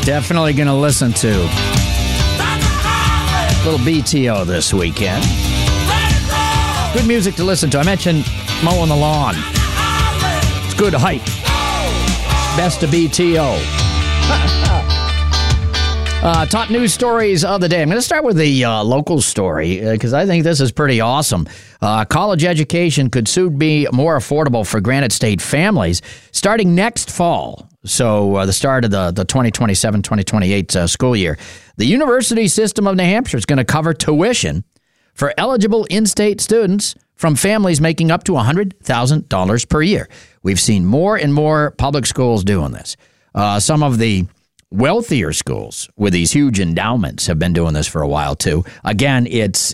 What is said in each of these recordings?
Definitely going to listen to a little BTO this weekend. Good music to listen to. I mentioned mowing the lawn. It's good hype. Best of BTO. Top news stories of the day. I'm going to start with the local story because I think this is pretty awesome. College education could soon be more affordable for Granite State families starting next fall. So the start of the 2027-2028 school year. The University System of New Hampshire is going to cover tuition for eligible in-state students from families making up to $100,000 per year. We've seen more and more public schools doing this. Some of the wealthier schools with these huge endowments have been doing this for a while too. Again, it's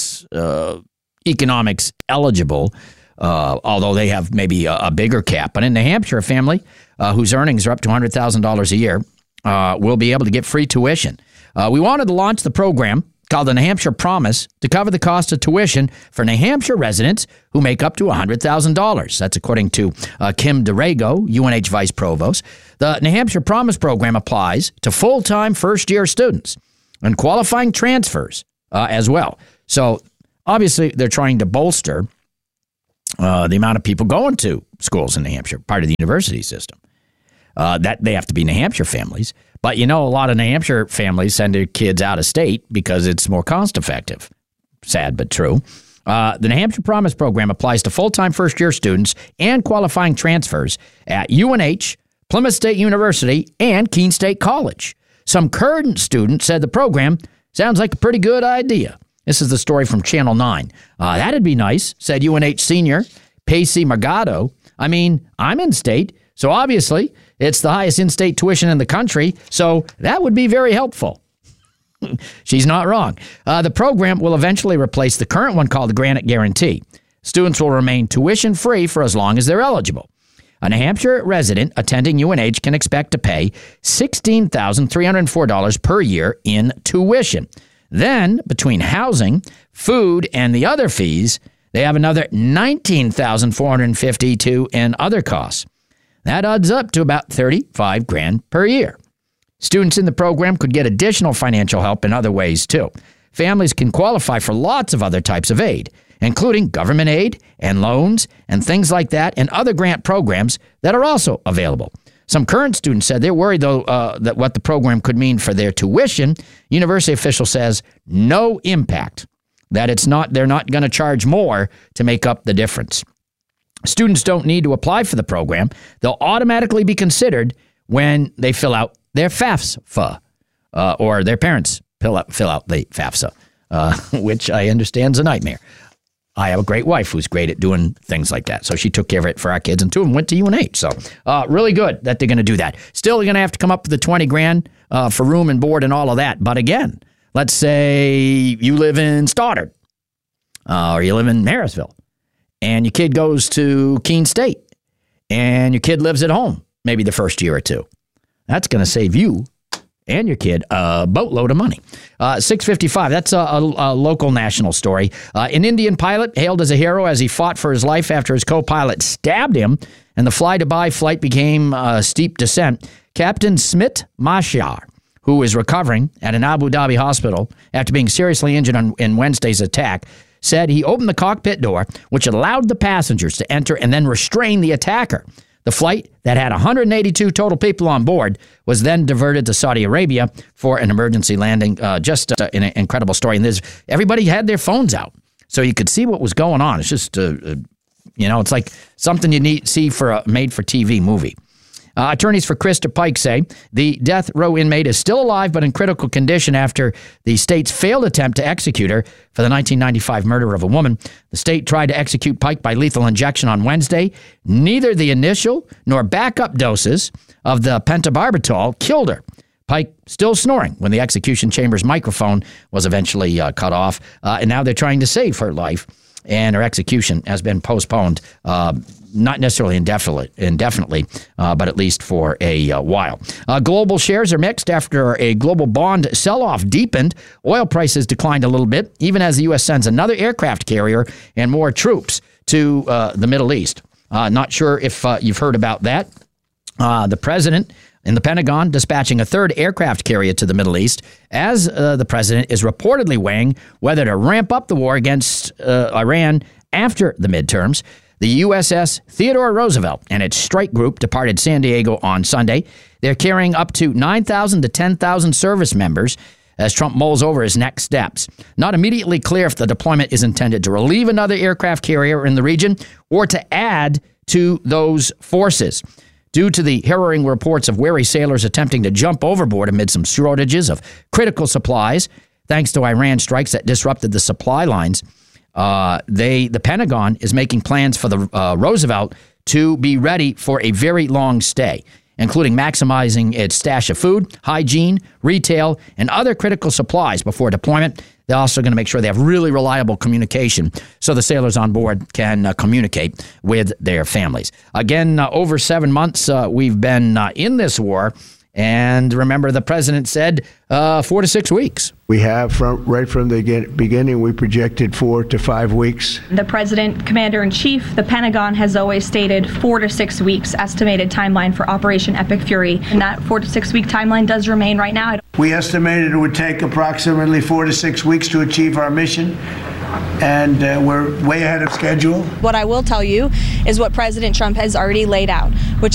economics eligible, although they have maybe a bigger cap. But in New Hampshire, a family whose earnings are up to $100,000 a year will be able to get free tuition. We wanted to launch the program called the New Hampshire Promise to cover the cost of tuition for New Hampshire residents who make up to $100,000. That's according to Kim Derego, UNH Vice Provost. The New Hampshire Promise program applies to full-time first-year students and qualifying transfers as well. So obviously they're trying to bolster the amount of people going to schools in New Hampshire, part of the university system. That they have to be New Hampshire families. But, a lot of New Hampshire families send their kids out of state because it's more cost-effective. Sad but true. The New Hampshire Promise program applies to full-time first-year students and qualifying transfers at UNH, Plymouth State University, and Keene State College. Some current students said the program sounds like a pretty good idea. This is the story from Channel 9. That'd be nice, said UNH senior Pacey Margado. I mean, I'm in-state, so obviously it's the highest in-state tuition in the country, so that would be very helpful. She's not wrong. The program will eventually replace the current one called the Granite Guarantee. Students will remain tuition-free for as long as they're eligible. A New Hampshire resident attending UNH can expect to pay $16,304 per year in tuition. Then, between housing, food, and the other fees, they have another $19,452 in other costs. That adds up to about $35,000 per year. Students in the program could get additional financial help in other ways, too. Families can qualify for lots of other types of aid, including government aid and loans and things like that, and other grant programs that are also available. Some current students said they're worried, though, that what the program could mean for their tuition. University official says no impact, that they're not going to charge more to make up the difference. Students don't need to apply for the program. They'll automatically be considered when they fill out their FAFSA, or their parents fill out the FAFSA, which I understand is a nightmare. I have a great wife who's great at doing things like that. So she took care of it for our kids, and two of them went to UNH. So really good that they're going to do that. Still, you're going to have to come up with the $20,000 for room and board and all of that. But again, let's say you live in Stoddard or you live in Harrisville, and your kid goes to Keene State, and your kid lives at home maybe the first year or two. That's going to save you and your kid a boatload of money. 6:55, that's a local national story. An Indian pilot hailed as a hero as he fought for his life after his co-pilot stabbed him, and the fly-to-buy flight became a steep descent. Captain Smit Mashar, who is recovering at an Abu Dhabi hospital after being seriously injured in Wednesday's attack, said he opened the cockpit door, which allowed the passengers to enter and then restrain the attacker. The flight that had 182 total people on board was then diverted to Saudi Arabia for an emergency landing. Just an incredible story. And everybody had their phones out, so you could see what was going on. It's just, it's like something you see for a made-for-TV movie. Attorneys for Krista Pike say the death row inmate is still alive but in critical condition after the state's failed attempt to execute her for the 1995 murder of a woman. The state tried to execute Pike by lethal injection on Wednesday. Neither the initial nor backup doses of the pentobarbital killed her. Pike still snoring when the execution chamber's microphone was eventually cut off. And now they're trying to save her life, and her execution has been postponed, not necessarily indefinitely, but at least for a while. Global shares are mixed after a global bond sell-off deepened. Oil prices declined a little bit, even as the U.S. sends another aircraft carrier and more troops to the Middle East. Not sure if you've heard about that. The president in the Pentagon dispatching a third aircraft carrier to the Middle East as the president is reportedly weighing whether to ramp up the war against Iran after the midterms. The USS Theodore Roosevelt and its strike group departed San Diego on Sunday. They're carrying up to 9,000 to 10,000 service members as Trump mulls over his next steps. Not immediately clear if the deployment is intended to relieve another aircraft carrier in the region or to add to those forces. Due to the harrowing reports of wary sailors attempting to jump overboard amid some shortages of critical supplies, thanks to Iran strikes that disrupted the supply lines, the Pentagon is making plans for the Roosevelt to be ready for a very long stay, including maximizing its stash of food, hygiene, retail, and other critical supplies before deployment. They're also going to make sure they have really reliable communication so the sailors on board can communicate with their families. Again, over 7 months we've been in this war. And remember, the president said 4 to 6 weeks. We have, right from the beginning, we projected 4 to 5 weeks. The president, commander-in-chief, the Pentagon has always stated 4 to 6 weeks estimated timeline for Operation Epic Fury. And that 4 to 6 week timeline does remain right now. We estimated it would take approximately 4 to 6 weeks to achieve our mission. And we're way ahead of schedule. What I will tell you is what President Trump has already laid out, which